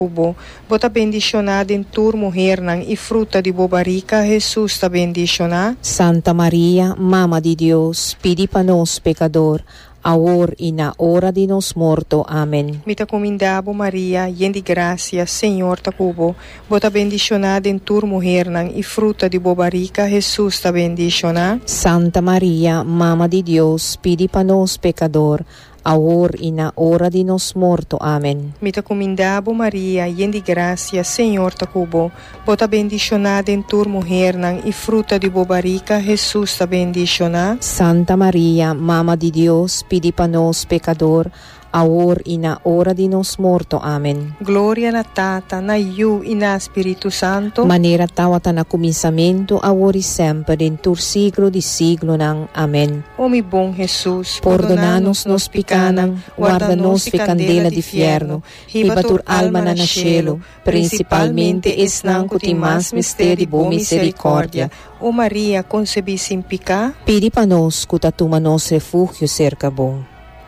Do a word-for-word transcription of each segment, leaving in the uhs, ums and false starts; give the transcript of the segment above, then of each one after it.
Cubo, bota bendicionada em tur mulher nang e fruta de bobarica, Jesus ta bendiciona. Santa Maria, Mama de Deus, pedi para nós pecador, agora e na hora de nos morto. Amém. Mita comindabo Maria, yen de gracia, Senhor ta cubo, bota bendicionada em tur mulher nang e fruta de bobarica, Jesus ta bendiciona. Santa Maria, Mama de Deus, pedi para nós pecador, agora e na hora de nos morto. Amém. Mita comindabo Maria, yen de gracia, Senhor ta cubo, bota bendicionada em tur mulher nang e fruta de bobarica, Jesus ta bendiciona. Santa Maria, Mama de Deus, pedi para nós pecador, agora e na hora de nos morto. Amém. Glória na Tata, na Iu e na Espírito Santo. Maneira tawata na começamento, agora e sempre, dentro siglo de siglo nang. Amém. O mi bom Jesus, Perdona-nos nos picanang, guarda-nos de candela de fierno, riba tur alma na cielo, principalmente esnang cuti mas misteri bo misericórdia. O Maria, concebi sem picar, pedi para nós, cutatuma nos refúgio cerca bom.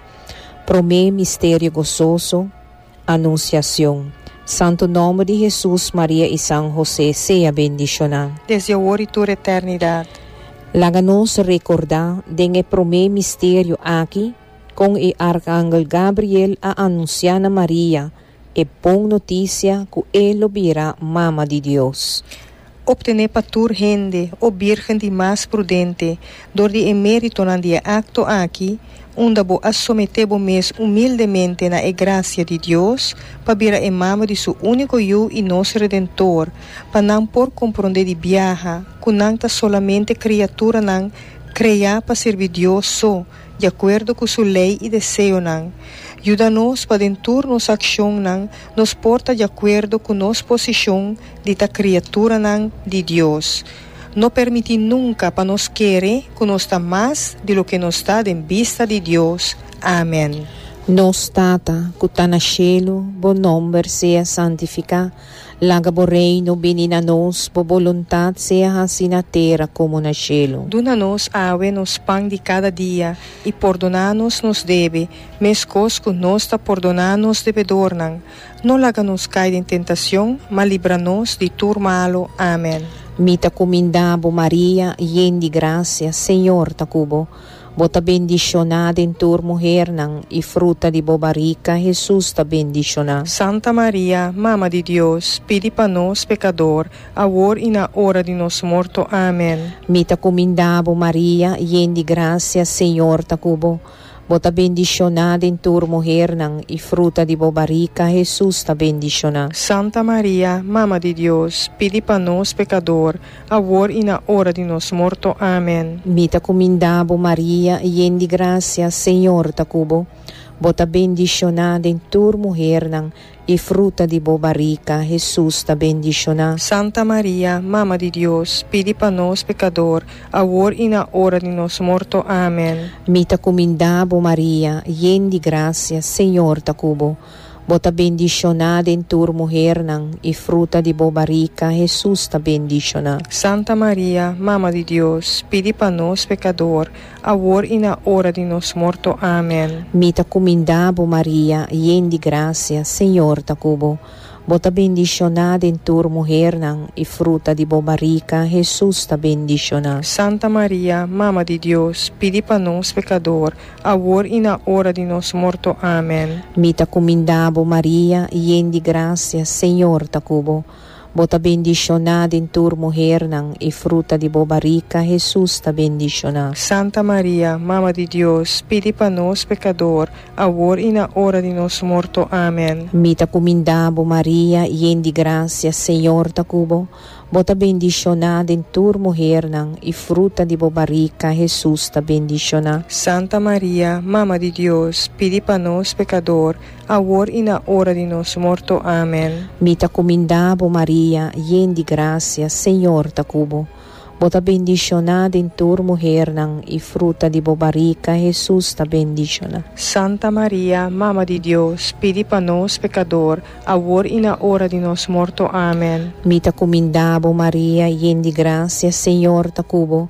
Promê mistério gozoso, anunciação. Santo nome de Jesus, Maria e São José, seja bendicionado. Desde agora e toda eternidade. Laga-nos recordar de promê mistério aqui, com o arcángel Gabriel a anunciar a Maria, e bom notícia que ele virá mama de Deus. Obtener patur rende, o virgem de mais prudente, dor de emérito na dia acto aqui, onde bo assometer bo mes humildemente na graça de Deus, para vir a mama de seu único eu e nosso Redentor, para não por compreender de viaja, que não está solamente criatura não, criar para servir Deus só, de acordo com sua lei e desejo não. Ajuda-nos para dentro nossa ação não, nos porta de acordo com nossa posição de ta criatura não de Deus. Não permite nunca para nos querer que nos está mais de lo que nos está em vista de Deus. Amém. Nos tata, que está na cielo, bom nome seja santificado, laga bo reino benina nos, bo voluntad seja assim na terra como na cielo. Duna-nos awe nos pão de cada dia, e perdona-nos nos deve, mescos que nos está perdonando-nos devedor não. Não laga-nos cair em tentação, mas livra-nos de tudo malo. Amém. Mita comindabo Maria, yen de graça, Senhor ta cubo, bota bendicionada em tur mulher nang, e fruta de bobarica, Jesus ta bendicionada. Santa Maria, Mama de Deus, pedi para nós pecador, agora e na hora de nos morto. Amém. Mita comindabo Maria, yen de graça, Senhor ta cubo, bota bendicionada em tur mulher nang, e fruta de bobarica, Jesus ta bendicionada. Santa Maria, Mama de Deus, pedi para nós pecador, agora e na hora de nos morto. Amém. Mita comindabo Maria, yen de graça, Senhor ta cubo, bota bendicionada em tur mulher nang, e fruta de bobarica, Jesus ta bendicionada. Santa Maria, Mama de Deus, pedi para nós pecador, agora e na hora de nos morto. Amém. Mita comindabo Maria, yen de graça, Senhor ta cubo, bota bendicionada em tur mulher nang, e fruta de bobarica, Jesus ta bendicionada. Santa Maria, Mama de Deus, pedi para nós pecador, agora e na hora de nos morto. Amém. Mita comindabo Maria, yen de graça, Senhor ta cubo, bota bendicionada em tur mulher nang, e fruta de bobarica, Jesus ta bendicionada. Santa Maria, Mama de Deus, pedi para nós pecador, agora e na hora de nos morto. Amém. Mita comindabo Maria, yen de graça, Senhor ta cubo, bota bendicionada em tur mulher nang, e fruta de bobarica, Jesus ta bendicionada. Santa Maria, Mama de Deus, pedi para nós pecador, agora e na hora de nos morto. Amém. Mita comindabo Maria, yen de graça, Senhor ta cubo, bota bendicionada em tur mulher nang, e fruta de bobarica, Jesus ta bendicionada. Santa Maria, Mama de Deus, pedi para nós pecador, agora e na hora de nos morto. Amém. Mita comindabo Maria, yen de graça, Senhor ta cubo, bota bendicionada em tur mulher nang, e fruta de bobarica, Jesus ta bendicionada. Santa Maria, Mama de Deus, pedi para nós pecador, agora e na hora de nos morto. Amém. Mita comindabo Maria, yen de graça, Senhor ta cubo,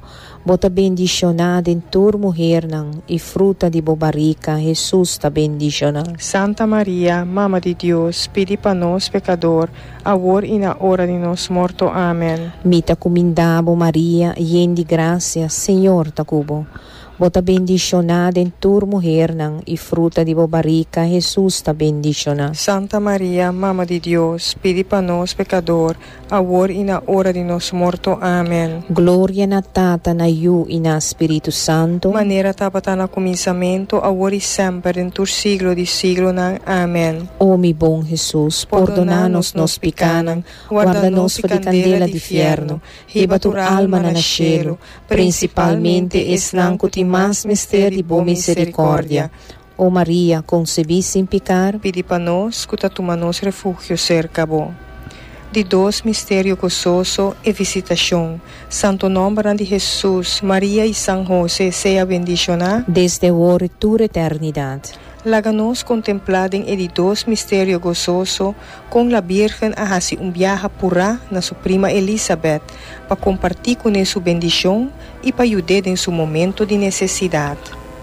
Bota bendicionada em tua mulher e fruta de bobarica, Jesus ta bendicionada. Santa Maria, Mama de Deus, pedi para nós pecador, agora e na hora de nos morto. Amém. Mita comindabo Maria, yen de graça, Senhor ta cubo. Bota bendicionada em tua mulher e fruta de bobarica, Jesus ta bendicionada. Santa Maria, Mama de Deus, pedi para nós pecador, agora e na hora de nos morto. Amém. Glória na Tata, na Iu e na Espírito Santo. Maneira tabata na começamento, agora e sempre, em tur siglo de siglo. Amém. Ó mi bom Jesus, perdona-nos nos picanan, guarda-nos de candela de fierno, riba tur alma na cielo, principalmente esnanco ti mas mistério de boa misericórdia. Ó Maria, concebi sem pecar, pedi para nós, que tuma nos refúgio cerca bo. De dois mistério gozoso e visitação. Santo nome de Jesus, Maria e São José, seja bendicionado desde agora e toda eternidade. Laga-nos contemplarem e de dois mistério gozoso com a Virgem a fazer um viaje pura na sua prima Elizabeth para compartilhar com ela sua bendição e para ajudar em seu momento de necessidade.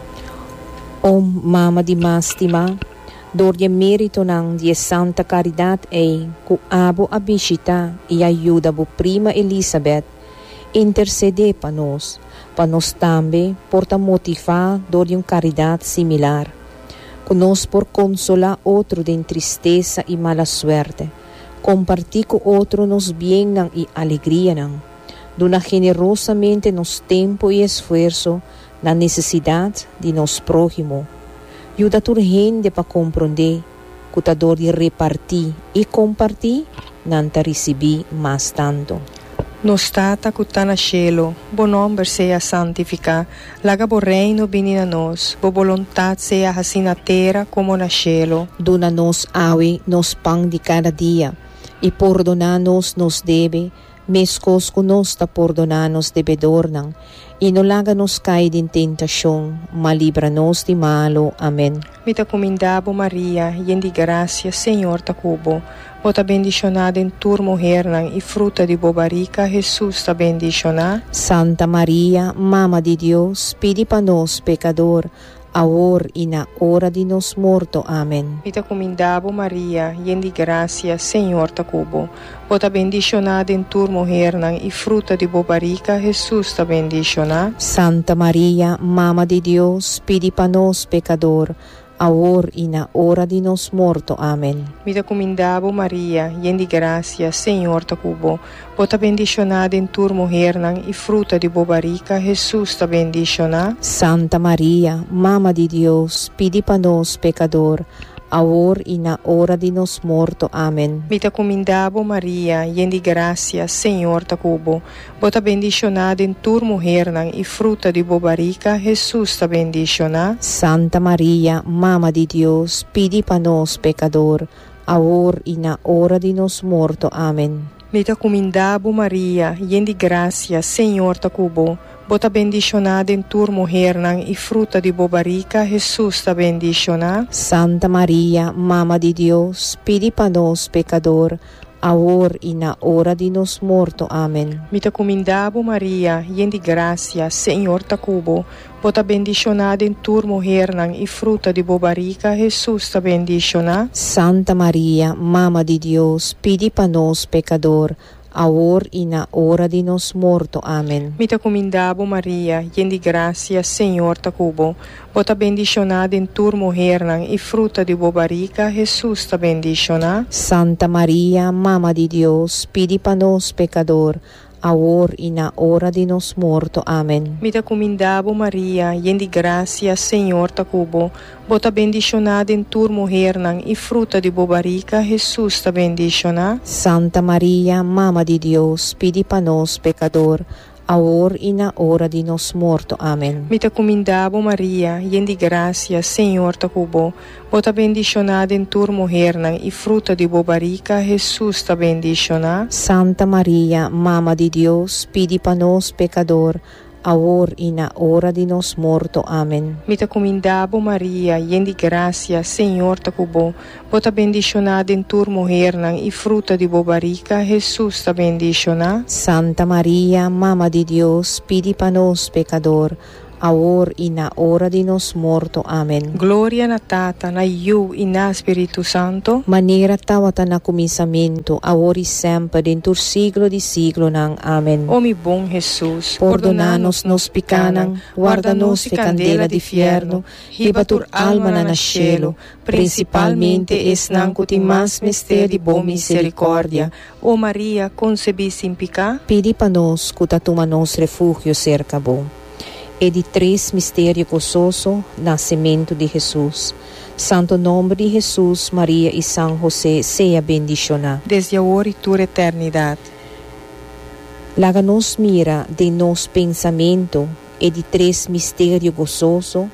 Ó Mama de Mástima, dor de mérito ng de Santa Caridade é que abo a visita e ajuda a prima Elizabeth interceder para nós, para nós também porta motivar dor de uma caridade similar. Conosco por consolar outro de tristeza e mala suerte, compartir com outro nos bem e alegria, dona generosamente nos tempo e esforço na necessidade de nos próximo. Ajuda a gente para compreender que a dor de repartir e compartir não te receber mais tanto. Nos tata que está no cielo, bo nome seja santificado, laga bo reino venha a nós, bo vontade seja assim na terra como no cielo. Dona-nos awe nos pão de cada dia, e perdona-nos nos debe, mescos que nos ta perdona-nos debedor, e não laga-nos cair em tentação, mas livra-nos de malo. Amém. Mita comindabo Maria, yen de graça, Senhor ta cubo. Bota bendicionada em tua mulher e fruta de bobarica, Jesus ta bendicionada. Santa Maria, Mama de Deus, pedi para nós pecador, agora e na hora de nos morto. Amém. Mita comindabo Maria, yen de graça, Senhor ta cubo. Bota bendicionada em tua mulher e fruta de bobarica, Jesus ta bendicionada. Santa Maria, Mama de Deus, pedi para nós pecador, agora e na hora de nos morto. Amém. Mita comindabo Maria, yen de graça, Senhor ta cubo. Bota bendicionada em tua mulher e fruta de bobarica, Jesus ta bendicionada. Santa Maria, Mama de Deus, pedi para nós pecador, agora e na hora de nos morto. Amém. Mita comindabo Maria, yen de graça, Senhor ta cubo. Bota bendicionada em tua mulher e fruta de bobarica, Jesus ta bendicionada. Santa Maria, Mama de Deus, pedi para nós pecador, agora e na hora de nos morto. Amém. Mita comindabo Maria, yen de graça, Senhor ta cubo. Bota bendicionada em tua mulher e fruta de bobarica, Jesus ta bendicionada. Santa Maria, Mama de Deus, pedi para nós pecador, agora e na hora de nos morto. Amém. Mita comindabo Maria, yen de graça, Senhor ta cubo. Bota bendicionada em tua mulher e fruta de bobarica, Jesus ta bendicionada. Santa Maria, Mama de Deus, pedi para nós pecador, agora e na hora de nos morto. Amém. Mita comindabo Maria, yen de graça, Senhor ta cubo. Bota bendicionada em tua mulher e fruta de bobarica, Jesus ta bendicionada. Santa Maria, Mama de Deus, pedi para nós pecador, agora e na hora de nos morto. Amém. Mita comindabo Maria, yen de graça, Senhor ta cubo. Bota bendicionada em tua mulher e fruta de bobarica, Jesus ta bendicionada. Santa Maria, Mama de Deus, pedi para nós pecador, agora e na hora de nos morto. Amém. Mita comindabo Maria, yen de graça, Senhor ta cubo. Bota bendicionada em tua mulher e fruta de bobarica, Jesus ta bendicionada. Santa Maria, Mama de Deus, pedi para nós pecador, ahora y na hora de nos morto. Amén. Mita comindabo Maria, yendi gracia, Senhor ta kubo, bota bendicionada em tur mujer nang e fruta de bobarica, Jesus ta bendiciona. Santa María, Mama de Dios, pidi pa nos pecador, ahora y na hora de nos morto. Amén. Gloria na Tata, na Iu e na Espírito Santo. Maneira tawata na começamento, ahora e sempre, dentro siglo de siglo nang. Amén. O mi bom Jesus, Perdonanos nos picanang, guarda-nos de candela de fierno, ribatur alma na nascelo, principalmente es nanco ti mas mister de bom misericórdia. O Maria, concebi sem picar. Pidi pa nos, cutatuma nos refúgio cerca bom. E de três mistério gozoso, nascimento de Jesus. Santo nome de Jesus, Maria e São José, seja bendicionado. Desde agora e toda eternidade. Laga nos mira de nos pensamento e de três mistério gozoso,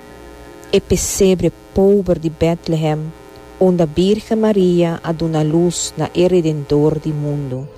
e pesebre pobre de Bethlehem, onde a Virgem Maria a dona luz na Redentor do mundo.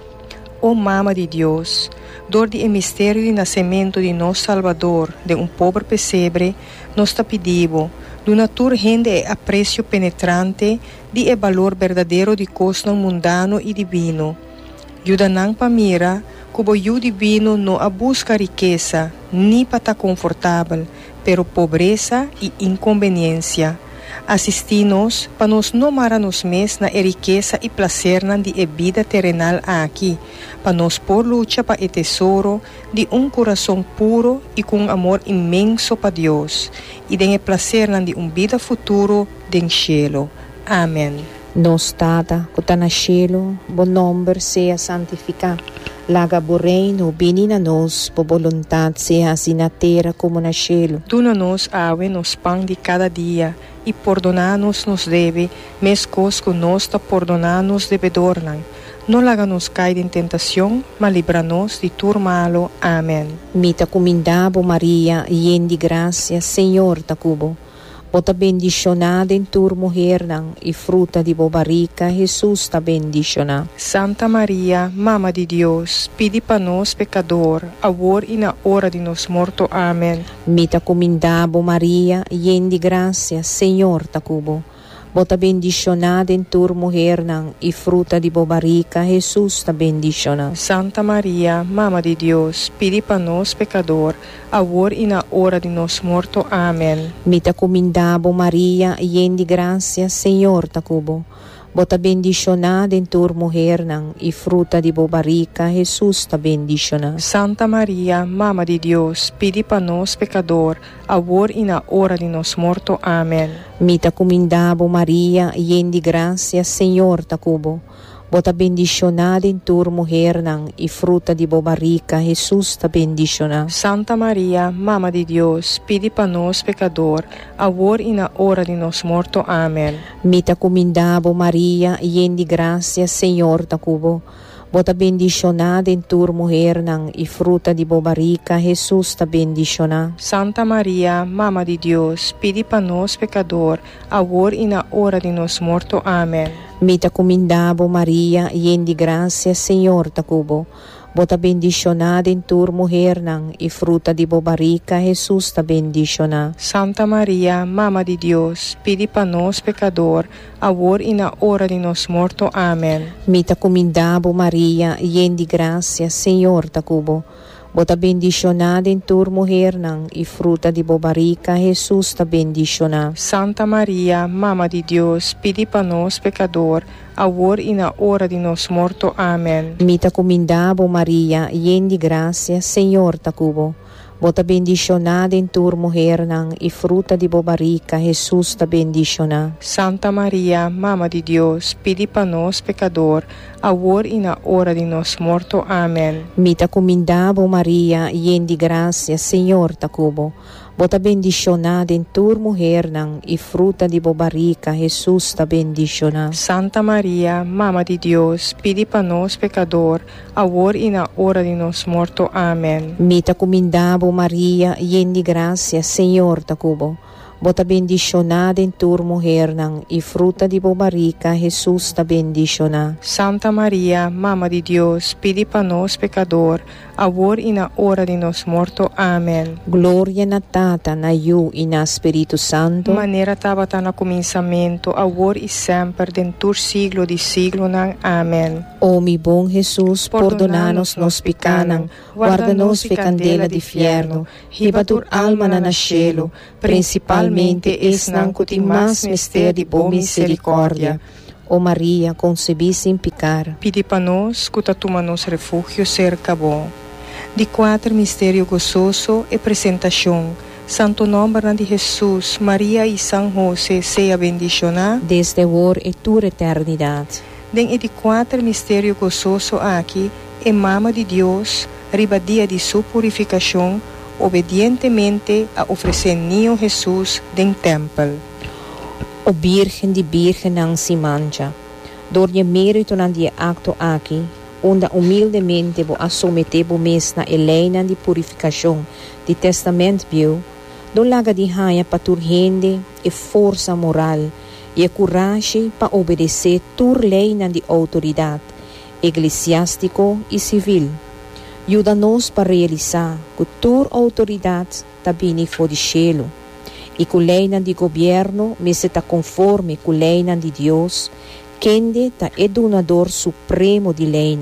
O Mama de Deus, dor de mistério de nascimento de nosso Salvador, de um pobre pesebre, nos está pedindo, do natur rende e aprecio penetrante de e valor verdadeiro de costo mundano e divino. Yudanang pamira, cubo yu divino no a busca riqueza, ni para confortável, pero pobreza e inconveniência. Assisti-nos para nos não nos mes na riqueza e prazer na de vida terrenal aqui, para nos por luta para o tesouro de um coração puro e com amor imenso para Deus, e de prazer na de um vida futuro de cielo. Amém. Nos Tata, que está no cielo, bom nome seja santificado. Laga bo reino, bini na nos, po voluntad seja assim na terra como na cielo. Duna-nos awe nos pão de cada dia, e perdonar-nos nos deve, mescos que nós ta perdonar-nos devedornan. Não laga-nos cair em tentação, mas livra-nos de tudo malo. Amém. Mita comindabo Maria, yen de graça, Senhor ta cubo. Bota bendicionada em tur mujer nang, e fruta de bobarica, Jesus ta bendicionada. Santa Maria, Mama de Deus, pedi para nós pecador, agora e na hora de nos morto. Amém. Mita comindabo Maria, yen de graça, Senhor ta cubo. Bota bendicionada em tur mujer nang, e fruta de bobarica, Jesus ta bendicionada. Santa Maria, Mama de Deus, pedi para nós pecador, agora e na hora de nos morto. Amém. Mita comindabo Maria, yen de graça, Senhor ta cubo. Bota bendicionada em tur mujer nang, e fruta de bobarica, Jesus ta bendicionada. Santa Maria, Mama de Deus, pedi para nós pecador, agora e na hora de nos morto. Amém. Mita comindabo Maria, yen de graça, Senhor ta cubo. Bota bendicionada em tur mujer nang, e fruta de bobarica, Jesus ta bendicionada. Santa Maria, Mama de Deus, pedi para nós pecador, agora e na hora de nos morto. Amém. Mita comindabo Maria, yen de graça, Senhor ta cubo. Bota bendicionada em tur mujer nang, e fruta de bobarica, Jesus ta bendicionada. Santa Maria, Mama de Deus, pedi para nós pecador, agora e na hora de nos morto. Amém. Mita comindabo Maria, yen de graça, Senhor ta cubo. Bota bendicionada em tur mujer nang, e fruta de bobarica, Jesus ta bendicionada. Santa Maria, Mama de Deus, pedi para nós pecador, agora e na hora de nos morto. Amém. Mita comindabo Maria, yen de graça, Senhor ta cubo. Bota bendicionada em tur mujer nang, e fruta de bobarica, Jesus ta bendicionada. Santa Maria, Mama de Deus, pedi para nós pecador, agora e na hora de nos morto. Amém. Mita comindabo Maria, yen de graça, Senhor ta cubo. Bota bendicionada em tur mujer nang, e fruta de bobarica, Jesus ta bendicionada. Santa Maria, Mama de Deus, pedi para nós pecador, agora e na hora de nos morto. Amém. Mita comindabo Maria, yen de graça, Senhor ta cubo. Bota bendicionada em tur mujer nang, e fruta de bobarica, Jesus ta bendicionada. Santa Maria, Mama de Deus, pedi para nós pecador, agora e na hora de nos morto. Amém. Mita comindabo Maria, yen de graça, Senhor ta cubo. Bota bendicionada em tur mujer nang, e fruta de bobarica, Jesus ta bendicionada. Santa Maria, Mama de Deus, pedi para nós pecador, agora e na hora de nos morto. Amém. Glória na Tata, na Yu e na Espírito Santo. Maneira estava no começamento, agora e sempre, dentro siglo de siglo. Amém. Ó mi bom Jesus, perdonanos nos pecanan, guarda-nos de candela de fierno, ribatur alma na nascelo, principalmente es nan que tem mais mistério de boa misericórdia. Ó Maria, concebi sem pecar. Pedi para nós, que toma-nos refúgio cerca bom. De quatro mistério gozoso e apresentação. Santo nome de Jesus, Maria e São José, seja bendicionado. Desde agora e toda eternidade. Den de quatro mistério gozoso aqui, é mama de Deus, ribadia de sua purificação, obedientemente a oferecer niño Jesus den templo. O Virgem de Virgem não se mancha. Door je mérito na die acto aqui, onde humildemente vou assometer o mês na eleina de purificação de testamento bio, do laga de raia para turgende e força moral e a coragem para obedecer tur lei na de autoridade, eclesiástico e civil. Ajuda-nos para realizar que tur autoridade também for de cielo. E com a lei de governo, me se está conforme com a lei de Deus, quem está é donador supremo de lei.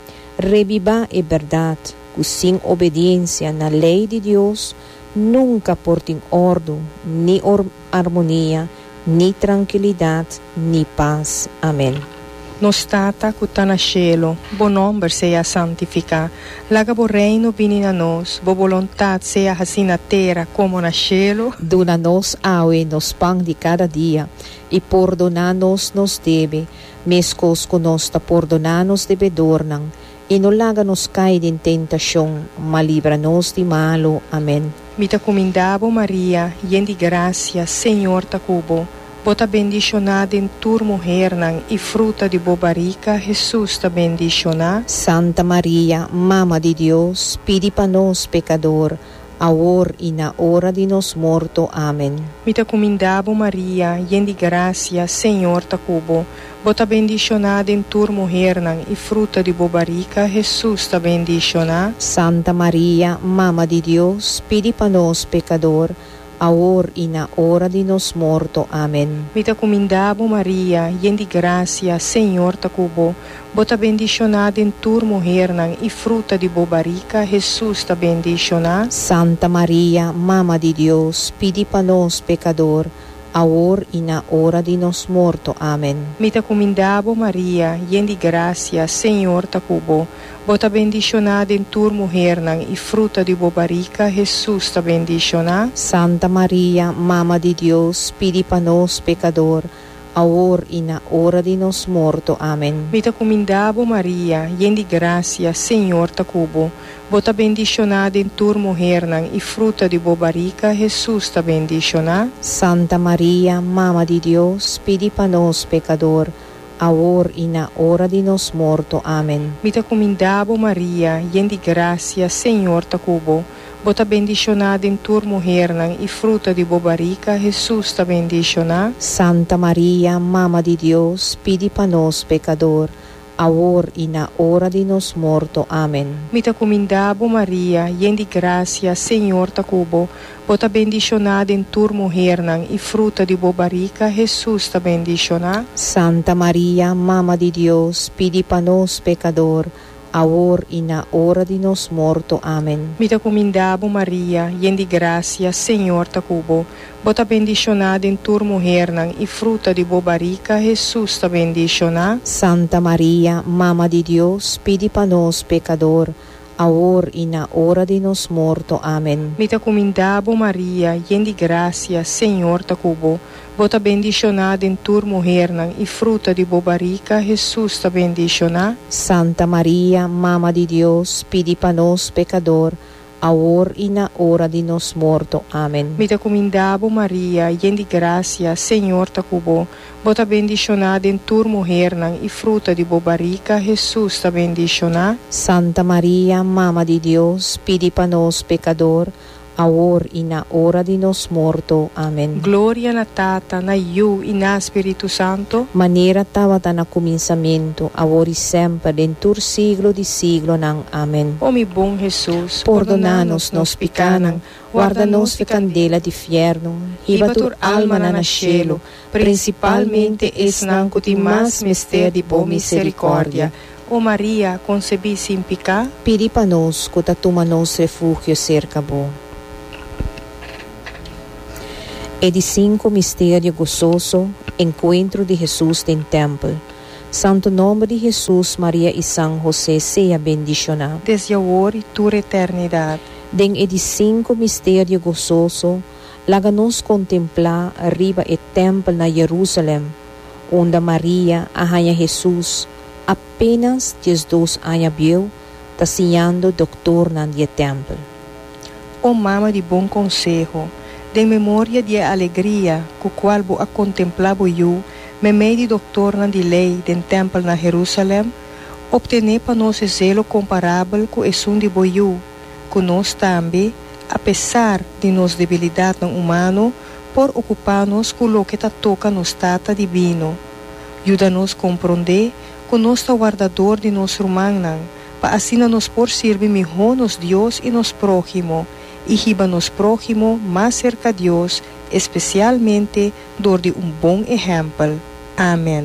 Reviva a verdade, que sem obediência na lei de Deus, nunca porta em ordem, nem harmonia, nem tranquilidade, nem paz. Amém. Nos tata que está no cielo, bom nome seja santificado. Laga bo reino vini na nós, bo vontade seja assim na terra como no cielo. Dona-nos aue nos pão de cada dia, e perdona-nos nos deve, mescos que nós está perdona-nos devedornan, e não laga-nos cair em tentação, mas livra-nos de malo. Amém. Mita comendabo Maria, yen de gracia, Senhor ta cubo. Bota bendicionada em tur mulher e fruta de bobarica, Jesus ta bendicionada. Santa Maria, Mama de Deus, pedi para nós pecador, agora e na hora de nos morto. Amém. Mita comendabo Maria, yen de gracia, Senhor ta cubo. Bota bendicionada em tur mulher e fruta de bobarica, Jesus ta bendicionada. Santa Maria, Mama de Deus, pedi para nós pecador, agora e na hora de nos morto. Amém. Mita comendabo Maria, yen de gracia, Senhor ta cubo. Bota bendicionada em tur mulher e fruta de bobarica, Jesus ta bendicionada. Santa Maria, Mama de Deus, pedi para nós pecador, agora e na hora de nos morto. Amém. Mita comendabo Maria, yen de gracia, Senhor ta cubo. Bota bendicionada em tur mulher e fruta de bobarica, Jesus ta bendicionada. Santa Maria, Mama de Deus, pedi para nós pecador, agora e na hora de nos morto. Amém. Mita comendabo Maria, yen de gracia, Senhor ta cubo. Bota bendicionada em tur mulher e fruta de bobarica, Jesus ta bendicionada. Santa Maria, Mama de Deus, pedi para nós pecador, agora e na hora de nos morto. Amém. Mita comendabo Maria, yen de gracia, Senhor ta cubo. Bota bendicionada em tur mulher e fruta de bobarica, Jesus ta bendicionada. Santa Maria, Mama de Deus, pedi para nós pecador, agora e na hora de nos morto. Amém. Mita comendabo Maria, yen de gracia, Senhor ta cubo. Bota bendicionada em tur mulher e fruta de bobarica, Jesus ta bendicionada. Santa Maria, Mama de Deus, pedi para nós pecador, agora e na hora de nos morto. Amém. Mita comendabo Maria, yen de gracia, Senhor ta cubo. Bota bendicionada em tur mulher e fruta de bobarica, Jesus ta bendicionada. Santa Maria, Mama de Deus, pedi para nós pecador, agora e na hora de nos morto. Amém. Mita comendabo Maria, yen de gracia, Senhor ta cubo. Bota bendicionada em tur mulher e fruta de bobarica, Jesus ta bendicionada. Santa Maria, Mama de Deus, pedi para nós pecador, agora e na hora de nos morto. Amém. Mita comendabo Maria, yen de gracia, Senhor ta cubo. Bota bendicionada em tur mulher e fruta de bobarica, Jesus ta bendicionada. Santa Maria, Mama de Deus, pedi para nós pecador, agora e na hora de nos morto. Amém. Glória na Tata, na Iu e na Espírito Santo. Maneira estava no começamento, agora e sempre, dentro do siglo de siglo. Nang. Amém. O mi bom Jesus, Perdona-nos nos picanang, guarda-nos da candela de fierno, hiba tur alma na cielo, principalmente es nang kuti mas mister de boa misericórdia. O Maria, concebi sem pecar, pedi para nós, que toma nos refúgio cerca bo. E de cinco mistério gozoso, encontro de Jesus em templo. Santo nome de Jesus, Maria e São José seja bendicionado. Desde agora e toda eternidade. Den e de cinco mistério gozoso, laga-nos contemplar arriba e templo na Jerusalém, onde Maria, a rainha Jesus, apenas Jesus anos viu, taciando doutor na dia templo. O mama de bom conselho, de memória de alegria, com qual bo a contemplava eu, me meio de doutor na de lei den templo na Jerusalém, obtener para nós zelo comparável com o som de boiu, com nós também, apesar de nos debilidade no humano, por ocupar-nos com o que ta toca nos tata divino. Ajuda-nos a compreender que nós está guardador de nosso irmão, para assim nos por servir melhor nos Deus e nos próximo, e riba nos próximo mais cerca de Deus, especialmente dor de um bom exemplo. Amém.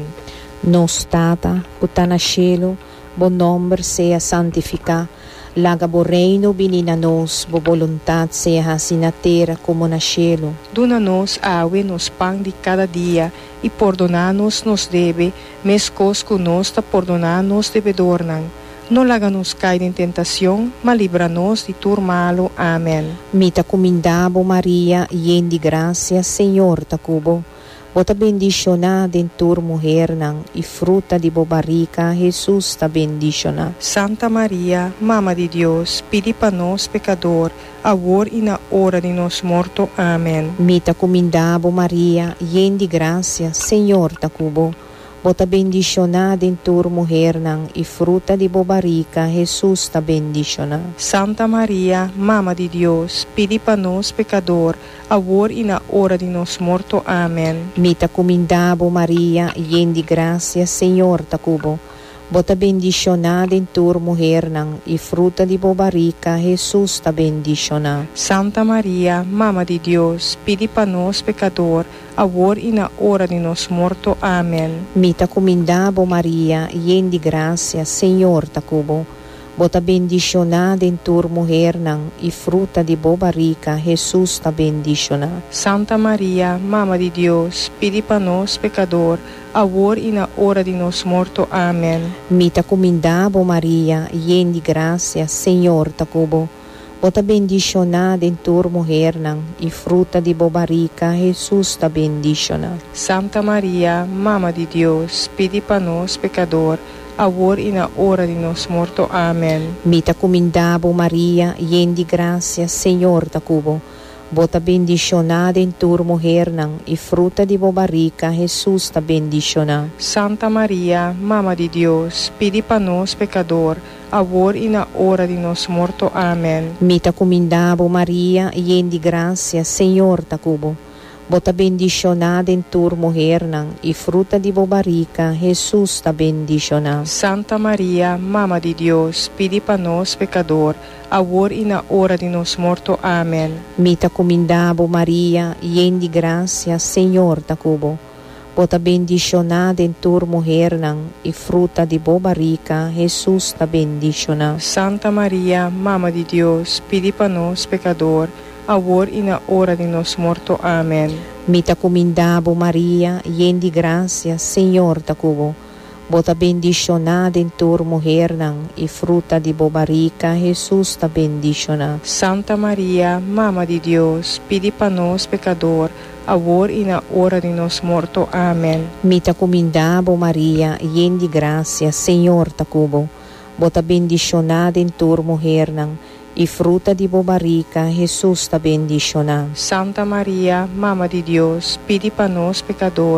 Nos tata, que está na cielo, bom nome seja santificado, laga bo reino vinina nos, bo voluntad seja assim na terra como na cielo. Dona-nos awe nos pão de cada dia, e perdona-nos nos deve, mescos que nos ta perdona-nos devedornan. Não laga-nos cair em tentação, mas livra-nos de tudo malo. Amém. Mita comindabo Maria, yen de graça, Senhor ta cubo. Bota bendicionada em tur mulher nang, e fruta de bo barriga, Jesus ta bendicionada. Santa Maria, Mama de Deus, pedi para nós pecador, agora e na hora de nos morto. Amém. Mita comindabo Maria, yen de graça, Senhor ta cubo. Bota bendicionada em tur mulher nang, e fruta de bo barriga, Jesus ta bendicionada. Santa Maria, Mama de Deus, pedi para nós pecador, agora e na hora de nos morto. Amém. Mita comindabo Maria, yen de graça, Senhor ta cubo. Bota bendicionada em tur mulher nang, e fruta de bo barriga, Jesus ta bendicionada. Santa Maria, Mama de Deus, pedi para nós pecador, agora e na hora de nos morto. Amém. Mita comindabo Maria, yen de graça, Senhor ta cubo. Bota bendicionada em tur mulher nang, e fruta de bo barriga, Jesus ta bendicionada. Santa Maria, Mama de Deus, pedi para nós pecador, agora e na hora de nos morto. Amém. Mita comindabo Maria, yen de graça, Senhor ta cubo. Bota bendicionada em tur mulher nang, e fruta de bo barriga, Jesus ta bendicionada. Santa Maria, Mama de Deus, pedi para nós pecador, agora e na hora de nos morto. Amém. Mita comindabo Maria, yen de graça, Senhor ta cubo. Bota bendicionada em tur mulher nang, e fruta de bo barriga, Jesus ta bendicionada. Santa Maria, Mama de Deus, pedi para nós pecador, agora e na hora de nos morto. Amém. Mita comindabo Maria, yen de graça, Senhor ta cubo. Bota bendicionada em tur mulher nang, e fruta de bo barriga, Jesus ta bendicionada. Santa Maria, Mama de Deus, pedi para nós pecador, agora e na hora de nos morto. Amém. Mita comindabo Maria, yen de graça, Senhor ta cubo. Bota bendicionada em tur mulher nang, e fruta de bo barriga, Jesus ta bendicionada. Santa Maria, Mama de Deus, pedi para nós pecador, agora e na hora de nos morto. Amém. Mita comindabo Maria, yen de graça, Senhor ta cubo. Bota bendicionada em tur mulher nang, e fruta de bo barriga, Jesus ta bendicionada. Santa Maria, Mama de Deus, pedi para nós pecador, agora e na hora de nos morto. Amém. Mita comindabo Maria, yen de graça, Senhor ta cubo. Bota bendicionada em tur mulher nang, e fruta de bo barriga, Jesus ta bendicionada. Santa Maria, Mama de Deus, pedi para nós pecador,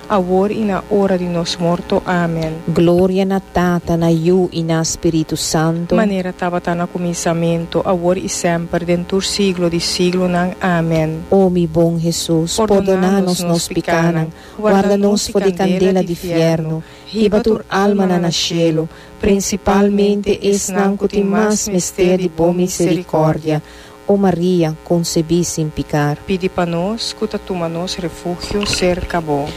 agora e na hora de nos morto. Amém. Glória na Tata, na Iu e na Espírito Santo. Maneira estava no começamento, agora e sempre, dentro do siglo de siglo. Amém. Ó mi bom Jesus, perdoná-nos nos pecados, guarda-nos por de candela de fierno, riba tur alma na nascelo, principalmente es nanco ti mas mistério de boa misericórdia. Ó Maria, concebi sem pecar. Pidi para nós, cuta tu manos refúgio, cerca bo.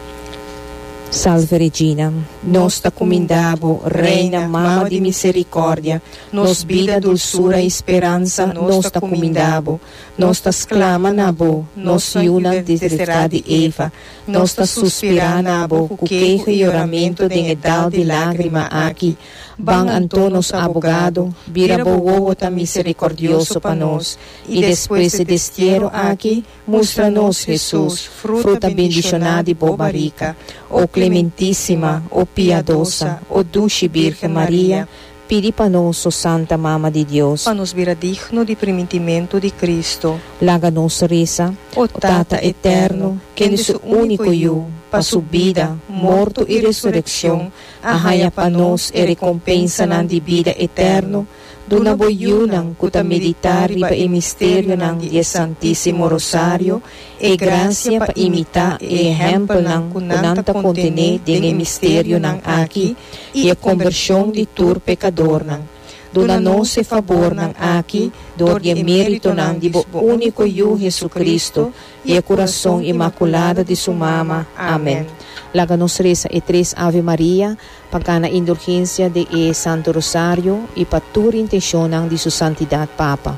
Salve Regina, nos ta comendabo, Reina, Mama de Misericórdia, nos vida, dulçura e esperança, nos ta comendabo, nos ta exclama nabo, nos iuna desesperada de Eva, nos ta suspira nabo, cu queijo e oramento de edal de lágrima aqui, ban antonos abogado, vira bogo ta misericordioso pa nós, e depois de destiero aqui, mostra-nos Jesus, fruta bendicionada e boba rica, o Clementíssima, o Piedosa, o Dulce Virgem Maria, pedi para nós, o Santa Mama de Deus, para nos vira digno de primitimento de Cristo. Laga-nos reza, o Tata eterno, que é o único eu, para sua vida, morto e ressurreição, arraia para nós e recompensa na de vida eterno, duna boiunang kuta meditar iba e mistério ng Dies Santíssimo Rosario, e gracia pa imita e exemplo ng kunanta contene de mistério ng aki, e a conversão de tur pecador ng. Duna nos e favor ng aki, dor e mérito ng dibo único yu Jesucristo, e a coração imaculada de sua mama. Amém. Laga-nos reza e três Ave Maria, pagana indulgência de e Santo Rosário e patur intencionang de sua santidade Papa.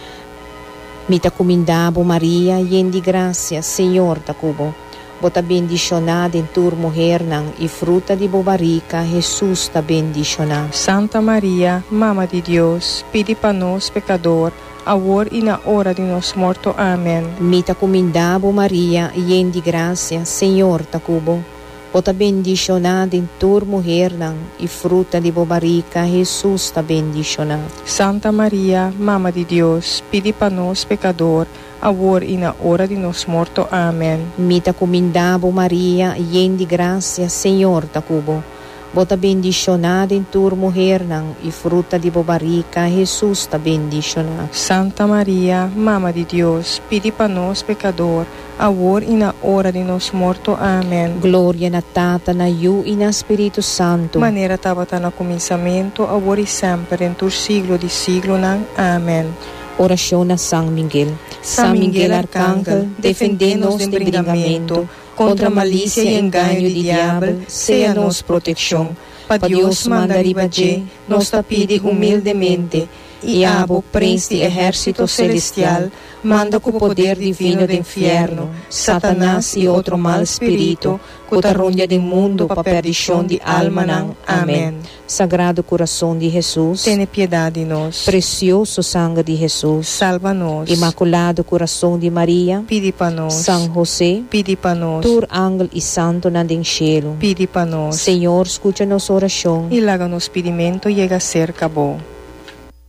Mita comendabo Maria, yen de gracia, Senhor takubo. Bota bendicionada em tur mujer nang e fruta de bobarica, Jesus ta bendicionada. Santa Maria, Mama de Deus, pedi para nós pecador, agora e na hora de nos morto. Amém. Mita comendabo Maria, yen de gracia, Senhor takubo. Bota bendicionada em tur mujer nang e fruta de bobarica, Jesus ta bendicionada. Santa Maria, Mama de Deus, pedi para nós pecador, agora e na hora de nos morto. Amém. Mita comendabo Maria, yen de gracia, Senhor takubo. Bota bendicionada em tur mujer nang e fruta de bobarica, Jesus ta bendicionada. Santa Maria, Mama de Deus, pedi para nós pecador, agora e na hora de nos morto. Amém. Glória na Tata, na Iu e na Espírito Santo. Maneira estava no começamento, agora e sempre, em todo siglo de siglo. Amém. Oração a São Miguel. São Miguel Arcángel, defendendo-nos de brigamento, contra a malícia e engano de diabo, seja nos proteção. Para Deus manda ribaje, nos pide humildemente, e abo, príncipe exército celestial, manda com o poder divino do inferno, Satanás e outro mal espírito, que tarronha do mundo para perdição de alma. Amém. Sagrado coração de Jesus, tenha piedade de nós. Precioso sangue de Jesus, salva-nos. Imaculado coração de Maria, pede para nós. São José, pede para nós. Tur ángel e santo na den cielo, pede para nós. Senhor, escuta nossa oração e laga nos pedimento chega a ser acabou.